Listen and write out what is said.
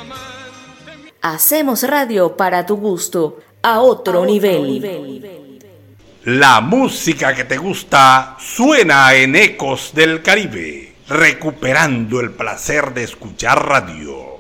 Hacemos radio para tu gusto, a otro nivel. La música que te gusta suena en Ecos del Caribe, recuperando el placer de escuchar radio.